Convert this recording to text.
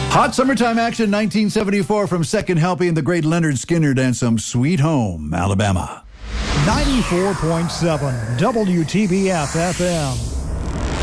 Hot summertime action, 1974 from Second Helping, the great Leonard Skinner and some Sweet Home, Alabama. 94.7 WTBF FM.